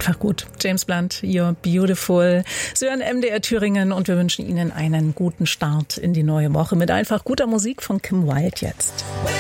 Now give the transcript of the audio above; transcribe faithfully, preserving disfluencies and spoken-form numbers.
einfach gut. James Blunt, You're Beautiful. Sie hören M D R Thüringen und wir wünschen Ihnen einen guten Start in die neue Woche mit einfach guter Musik von Kim Wilde jetzt.